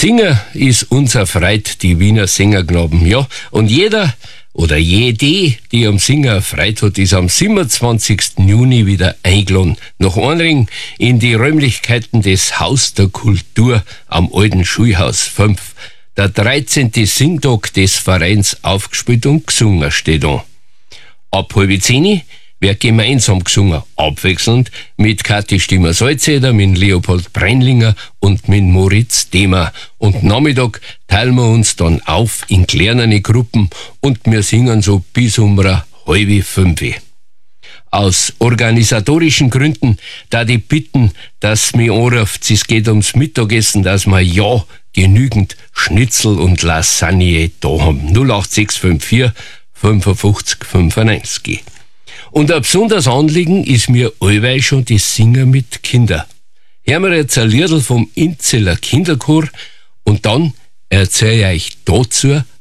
Singen ist unser Freit, die Wiener Sängerknaben, ja. Und jeder oder jede, die am Singen Freit hat, ist am 27. Juni wieder eingeladen. Nach Einring in die Räumlichkeiten des Haus der Kultur am alten Schulhaus 5. Der 13. Singtag des Vereins aufgespielt und gesungen steht an. Ab 9:30 wird gemeinsam gesungen, abwechselnd mit Kathi Stimmer-Salzeder, mit Leopold Brennlinger und mit Moritz Demer. Und Nachmittag teilen wir uns dann auf in kleinere Gruppen und wir singen so bis um 4:30. Aus organisatorischen Gründen da die bitten, dass mir anruft, es geht ums Mittagessen, dass wir ja genügend Schnitzel und Lasagne da haben. 08654 55 95. Und ein besonderes Anliegen ist mir allweil schon das Singen mit Kindern. Hören wir jetzt ein Liedl vom Inzeller Kinderchor und dann erzähle ich euch dazu